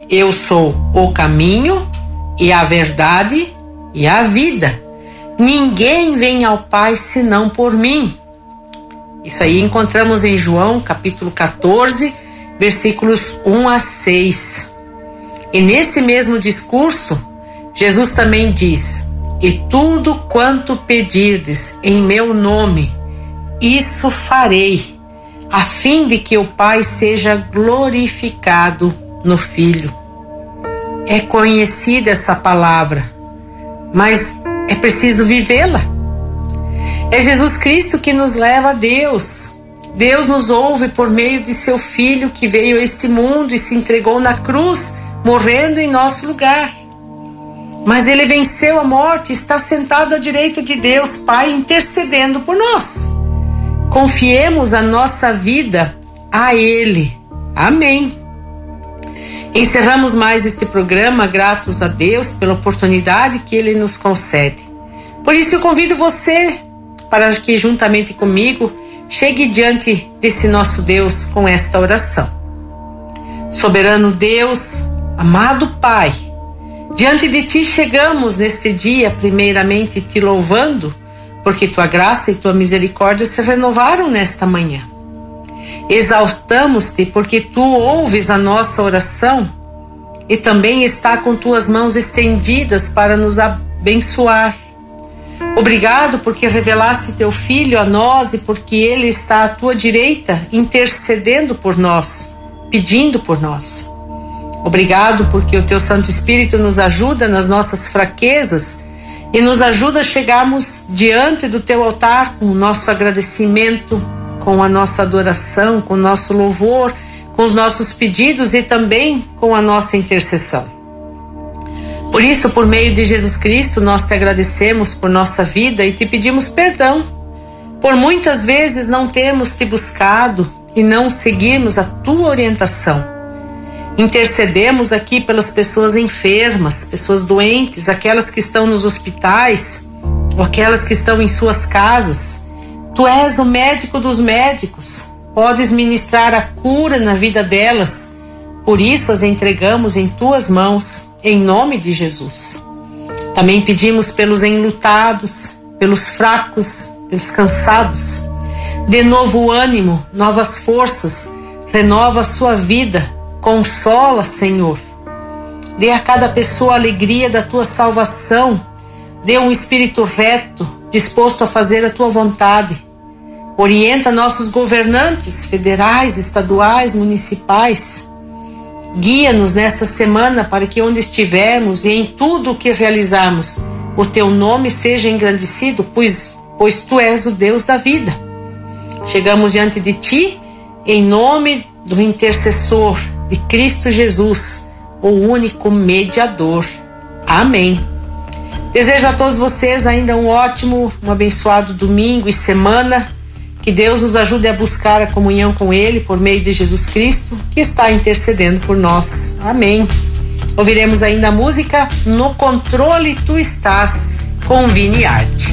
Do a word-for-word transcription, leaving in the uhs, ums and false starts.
Eu sou o caminho e a verdade e a vida. Ninguém vem ao Pai senão por mim. Isso aí encontramos em João capítulo quatorze, versículos um a seis. E nesse mesmo discurso, Jesus também diz: e tudo quanto pedirdes em meu nome, isso farei, a fim de que o Pai seja glorificado no Filho. É conhecida essa palavra, mas é preciso vivê-la. É Jesus Cristo que nos leva a Deus. Deus nos ouve por meio de seu Filho que veio a este mundo e se entregou na cruz, morrendo em nosso lugar. Mas ele venceu a morte e está sentado à direita de Deus Pai, intercedendo por nós. Confiemos a nossa vida a Ele. Amém. Encerramos mais este programa, gratos a Deus pela oportunidade que Ele nos concede. Por isso eu convido você para que juntamente comigo chegue diante desse nosso Deus com esta oração. Soberano Deus, amado Pai, diante de Ti chegamos neste dia, primeiramente Te louvando, porque Tua graça e Tua misericórdia se renovaram nesta manhã. Exaltamos-Te porque Tu ouves a nossa oração e também está com Tuas mãos estendidas para nos abençoar. Obrigado porque revelaste Teu Filho a nós e porque Ele está à Tua direita, intercedendo por nós, pedindo por nós. Obrigado porque o Teu Santo Espírito nos ajuda nas nossas fraquezas e nos ajuda a chegarmos diante do Teu altar com o nosso agradecimento, com a nossa adoração, com o nosso louvor, com os nossos pedidos e também com a nossa intercessão. Por isso, por meio de Jesus Cristo, nós Te agradecemos por nossa vida e Te pedimos perdão por muitas vezes não termos Te buscado e não seguirmos a Tua orientação. Intercedemos aqui pelas pessoas enfermas, pessoas doentes, aquelas que estão nos hospitais ou aquelas que estão em suas casas. Tu és o médico dos médicos, podes ministrar a cura na vida delas. Por isso as entregamos em Tuas mãos, em nome de Jesus. Também pedimos pelos enlutados, pelos fracos, pelos cansados. Dê novo ânimo, novas forças, renova a sua vida, consola, Senhor. Dê a cada pessoa a alegria da Tua salvação. Dê um espírito reto, disposto a fazer a Tua vontade. Orienta nossos governantes federais, estaduais, municipais. Guia-nos nesta semana para que onde estivermos e em tudo o que realizarmos, o Teu nome seja engrandecido, pois, pois Tu és o Deus da vida. Chegamos diante de Ti em nome do intercessor de Cristo Jesus, o único mediador. Amém. Desejo a todos vocês ainda um ótimo, um abençoado domingo e semana. Que Deus nos ajude a buscar a comunhão com Ele por meio de Jesus Cristo, que está intercedendo por nós. Amém. Ouviremos ainda a música No Controle Tu Estás, com Vini Arte.